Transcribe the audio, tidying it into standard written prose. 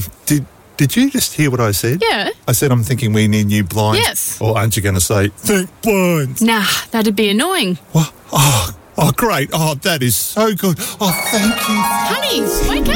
Did you just hear what I said? Yeah. I said I'm thinking we need new blinds. Yes. Or aren't you going to say, think blinds? Nah, that'd be annoying. What? Oh, great. Oh, that is so good. Oh, thank you. Honey, wake up.